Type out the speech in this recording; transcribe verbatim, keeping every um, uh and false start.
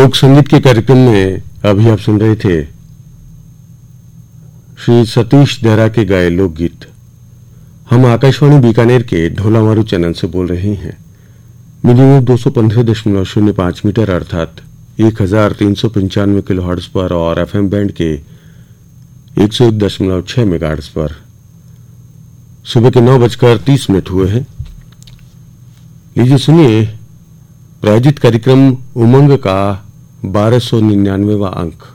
लोक संगीत के कार्यक्रम में अभी आप सुन रहे थे श्री सतीश देहरा के गाए लोकगीत। हम आकाशवाणी बीकानेर के ढोलामारू चैनल से बोल रहे हैं। मीडियम दो सौ पंद्रह दशमलव शून्य पांच मीटर अर्थात एक हजार तीन सौ पंचानवे किलो हर्ट्ज पर और एफएम बैंड के एक सौ एक दशमलव छह मेगाहर्ट्ज पर सुबह के नौ बजकर तीस मिनट हुए हैं। लीजिए सुनिए प्रायोजित कार्यक्रम उमंग का बारह सौ निन्यानवेवा अंक।